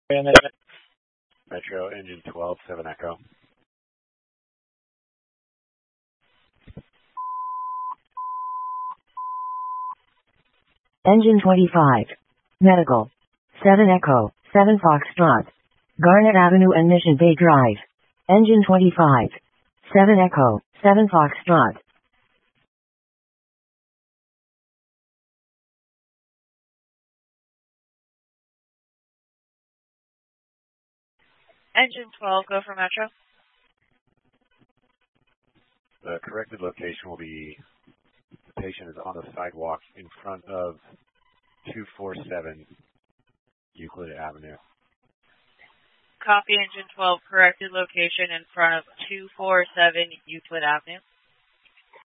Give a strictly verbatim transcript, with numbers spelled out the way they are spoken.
Metro, engine twelve, seven Echo. Engine twenty-five. Medical. seven Echo, seven Foxtrot. Garnet Avenue and Mission Bay Drive. Engine twenty-five. seven Echo, seven Foxtrot. Engine twelve, go for Metro. The corrected location will be, the patient is on the sidewalk in front of two forty-seven Euclid Avenue. Copy, Engine twelve, corrected location in front of two forty-seven Euclid Avenue.